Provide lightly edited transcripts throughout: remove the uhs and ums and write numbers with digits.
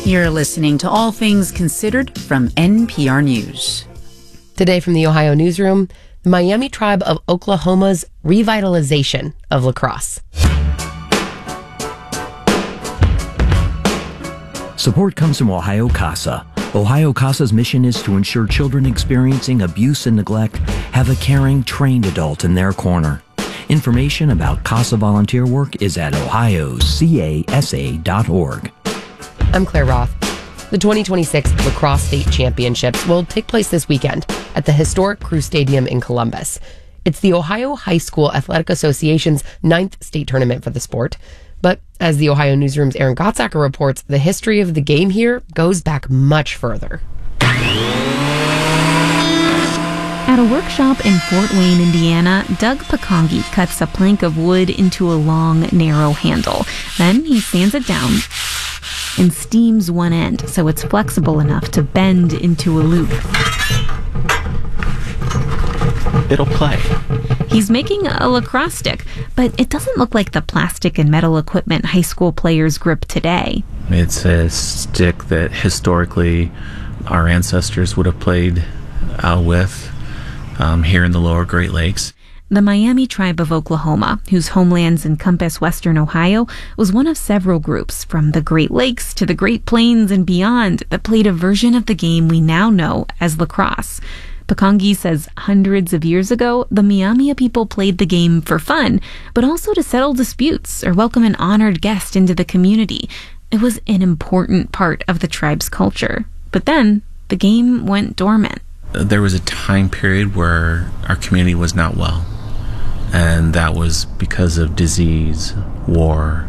You're listening to All Things Considered from NPR News. Today from the Ohio Newsroom, the Miami Tribe of Oklahoma's revitalization of lacrosse. Support comes from Ohio CASA. Ohio CASA's mission is to ensure children experiencing abuse and neglect have a caring, trained adult in their corner. Information about CASA volunteer work is at ohiocasa.org. I'm Claire Roth. The 2026 Lacrosse State Championships will take place this weekend at the historic Crew Stadium in Columbus. It's the Ohio High School Athletic Association's 9th state tournament for the sport. But as the Ohio Newsroom's Aaron Gottsacker reports, the history of the game here goes back much further. At a workshop in Fort Wayne, Indiana, Doug Pakongi cuts a plank of wood into a long, narrow handle. Then he sands it down and steams one end so it's flexible enough to bend into a loop. It'll play. He's making a lacrosse stick, but it doesn't look like the plastic and metal equipment high school players grip today. It's a stick that historically our ancestors would have played with here in the lower Great Lakes. The Miami Tribe of Oklahoma, whose homelands encompass western Ohio, was one of several groups from the Great Lakes to the Great Plains and beyond that played a version of the game we now know as lacrosse. Pakongi says hundreds of years ago, the Miami people played the game for fun, but also to settle disputes or welcome an honored guest into the community. It was an important part of the tribe's culture. But then, the game went dormant. There was a time period where our community was not well. And that was because of disease, war,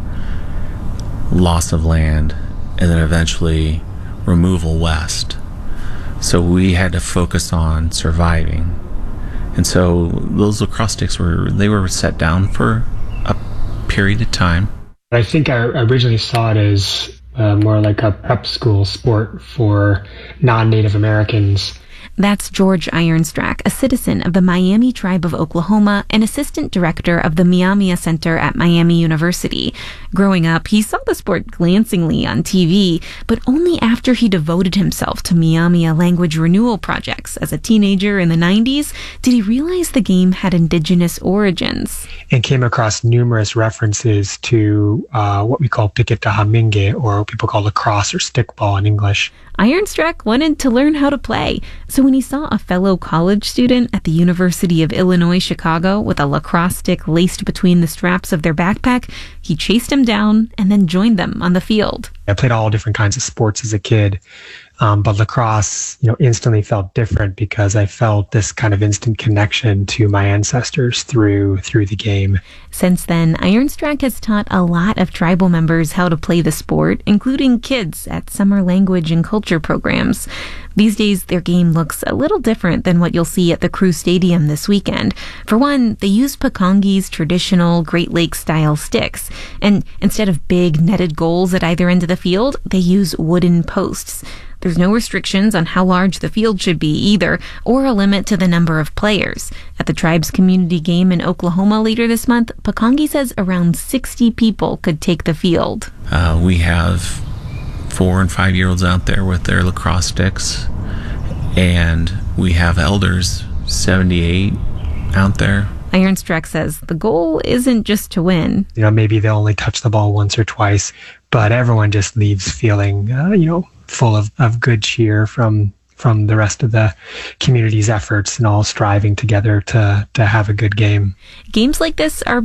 loss of land, and then eventually removal west. So we had to focus on surviving. And so those lacrosse sticks were set down for a period of time. I think I originally saw it as more like a prep school sport for non-Native Americans. That's George Ironstrack, a citizen of the Miami Tribe of Oklahoma and assistant director of the Miamia Center at Miami University. Growing up, he saw the sport glancingly on TV, but only after he devoted himself to Miamia language renewal projects as a teenager in the 90s did he realize the game had indigenous origins. And came across numerous references to what we call piquet-a-haminge, or what people call lacrosse or stickball in English. Ironstrack wanted to learn how to play, so when he saw a fellow college student at the University of Illinois, Chicago, with a lacrosse stick laced between the straps of their backpack, he chased him down and then joined them on the field. I played all different kinds of sports as a kid, but lacrosse, instantly felt different because I felt this kind of instant connection to my ancestors through the game. Since then, Ironstrack has taught a lot of tribal members how to play the sport, including kids at summer language and culture programs. These days, their game looks a little different than what you'll see at the Crew Stadium this weekend. For one, they use Pakongi's traditional Great Lakes-style sticks, and instead of big netted goals at either end of the field, they use wooden posts. There's no restrictions on how large the field should be either, or a limit to the number of players. At the tribe's community game in Oklahoma later this month, Pakongi says around 60 people could take the field. We have 4- and 5-year-olds out there with their lacrosse sticks, and we have elders, 78, out there. Ironstrack says the goal isn't just to win. Maybe they'll only touch the ball once or twice, but everyone just leaves feeling, full of good cheer from the rest of the community's efforts and all striving together to have a good game. Games like this are